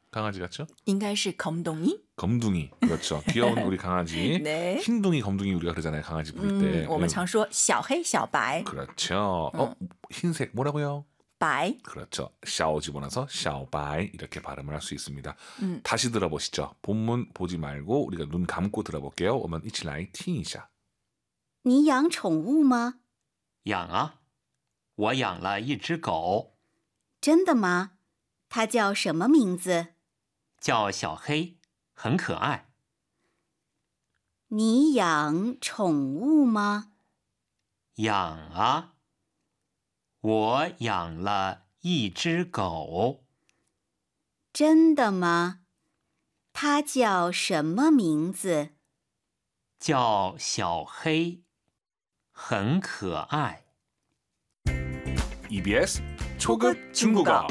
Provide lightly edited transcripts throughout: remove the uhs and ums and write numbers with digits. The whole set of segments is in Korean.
강아지 같죠? 应该是 검둥이? 검둥이. 그렇죠. 귀여운 우리 강아지. 네. 흰둥이, 검둥이 우리가 그러잖아요. 강아지 부를 때. 我们常说小黑小白. 그렇죠. 흰색 뭐라고요? 白. 그렇죠. 샤오 집어넣어서 샤오바이 이렇게 발음을 할 수 있습니다. 다시 들어보시죠. 본문 보지 말고 우리가 눈 감고 들어볼게요. 我们一起来听一下. 你养宠物吗？ 养啊，我养了一只狗， 真的吗？它叫什么名字？ 叫小黑，很可爱。 你养宠物吗？ 养啊，我养了一只狗。 真的吗？它叫什么名字？ 叫小黑，很可爱。 EBS 초급 중국어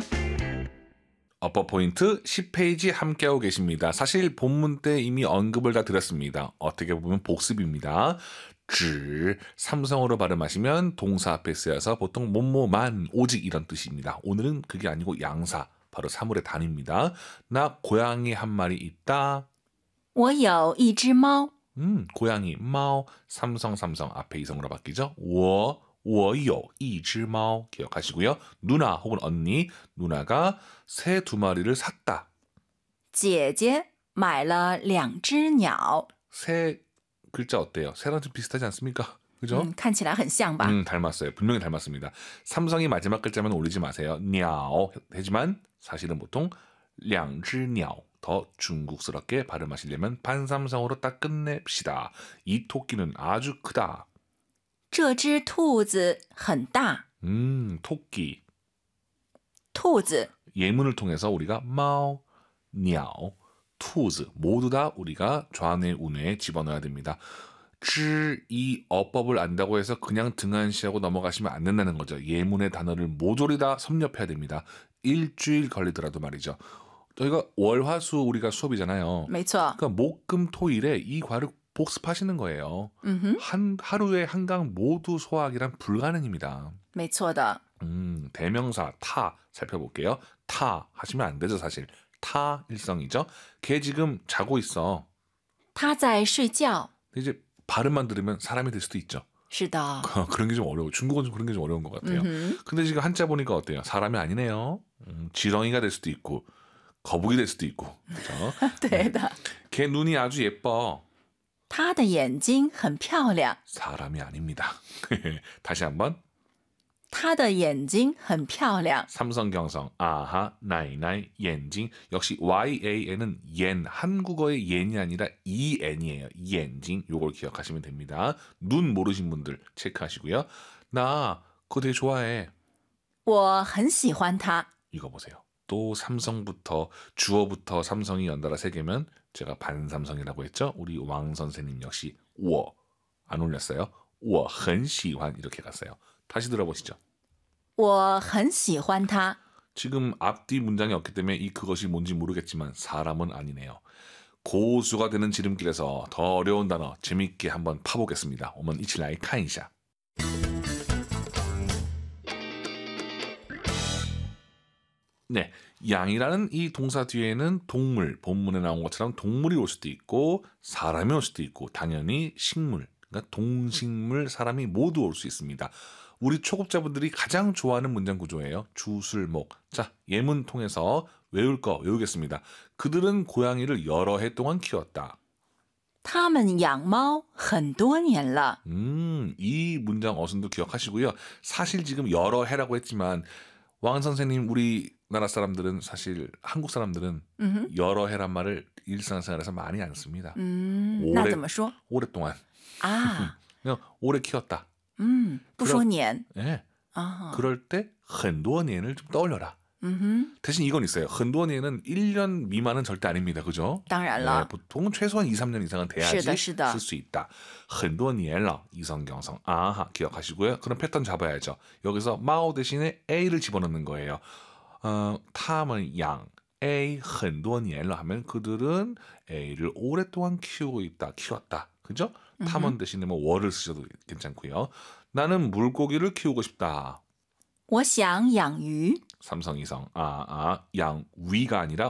어퍼 포인트 10페이지 함께하고 계십니다. 사실 본문 때 이미 언급을 다 드렸습니다. 어떻게 보면 복습입니다. 只 삼성어로 발음하시면 동사 앞에 쓰여서 보통 뭐뭐만 오직 이런 뜻입니다. 오늘은 그게 아니고 양사 바로 사물의 단위입니다. 나 고양이 한 마리 있다. 我有一只猫. 고양이 마오 삼성 앞에 이성으로 바뀌죠. 我有一只猫 기억하시고요. 누나 혹은 언니, 누나가 새 2마리를 샀다. 姐姐买了2只鸟. 새 글자 어때요? 새랑 좀 비슷하지 않습니까? 그죠? 看起来很像吧? 닮았어요. 분명히 닮았습니다. 삼성이 마지막 글자만 올리지 마세요. 鸟 하지만 사실은 보통 2只鸟 더 중국스럽게 발음하시려면 반삼성으로 딱 끝냅시다. 이 토끼는 아주 크다. 这只兔子很大. 토끼. 兔子. 예문을 통해서 우리가 마오, 鸟, 兔子 모두 다 우리가 좌뇌, 우뇌에 집어넣어야 됩니다. 이 어법을 안다고 해서 그냥 등한시하고 넘어가시면 안 된다는 거죠. 예문의 단어를 모조리 다 섭렵해야 됩니다. 일주일 걸리더라도 말이죠. 저희가 월화수 우리가 수업이잖아요. 没错. 그러니까 목금토일에 이 과를 복습하시는 거예요. 하루에 한 강 모두 소화하기란 불가능입니다. 没错的. 대명사 타 살펴볼게요. 타 하시면 안 되죠 사실. 타 일성이죠. 걔 지금 자고 있어. 他在睡觉. 이제 발음만 들으면 사람이 될 수도 있죠. 是的. 그런 게 좀 어려워. 중국어는 좀 그런 게 좀 어려운 것 같아요. 근데 지금 한자 보니까 어때요? 사람이 아니네요. 지렁이가 될 수도 있고 거북이 될 수도 있고. 그렇죠? 对的. 걔 눈이 아주 예뻐. 他的眼睛很漂亮. 사람이 아닙니다. 다시 한번. 他的眼睛很漂亮. 삼성경성 아하 나이나이 옌징 역시 YAN은 옌 한국어의 옌이 아니라 EN이에요. 옌징 요걸 기억하시면 됩니다. 눈 모르신 분들 체크하시고요. 나 그거 되게 좋아해. 我很喜欢他. 이거 보세요. 또 삼성부터 주어부터 삼성이 연달아 3개면 제가 반삼성이라고 했죠. 우리 왕 선생님 역시 我 안 올렸어요. 我很喜欢 이렇게 갔어요. 다시 들어보시죠. 我很喜欢他. 지금 앞뒤 문장이 없기 때문에 이 그것이 뭔지 모르겠지만 사람은 아니네요. 고수가 되는 지름길에서 더 어려운 단어 재밌게 한번 파보겠습니다. 我们一起来看一下. 네, 양이라는 이 동사 뒤에는 동물, 본문에 나온 것처럼 동물이 올 수도 있고 사람이 올 수도 있고 당연히 식물, 그러니까 동식물, 사람이 모두 올 수 있습니다. 우리 초급자분들이 가장 좋아하는 문장 구조예요. 주술목. 자, 예문 통해서 외울 거 외우겠습니다. 그들은 고양이를 여러 해 동안 키웠다. 他们养猫很多年了. 이 문장 어순도 기억하시고요. 사실 지금 여러 해라고 했지만 왕 선생님 우리나라 사람들은 사실 한국 사람들은 여러 해란 말을 일상생활에서 많이 안 씁니다. 那怎么说? 오랫동안. 아. 그냥 오래 키웠다. 不说年. 네. 아. 그럴 때 很多年을 좀 떠올려라. 대신 이건 있어요. 很多年은 1년 미만은 절대 아닙니다. 그죠? 当然了. 네, 보통은 최소한 2, 3년 이상은 돼야지 是的, 是的. 쓸 수 있다. 很多年了 이성경성. 아하 기억하시고요. 그럼 패턴 잡아야죠. 여기서 마오 대신에 A를 집어넣는 거예요. 他们养 A 很多年了 하면 그들은 A를 오랫동안 키우고 있다. 키웠다. 그죠? 탐원 대신에 뭐 월을 쓰셔도 괜찮고요. 나는 물고기를 키우고 싶다. 我想养鱼. 삼성 이성. 양위가 아니라